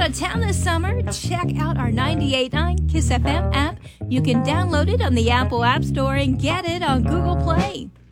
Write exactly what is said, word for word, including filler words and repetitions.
of town this summer, check out our ninety-eight point nine Kiss F M app. You can download it on the Apple App Store and get it on Google Play.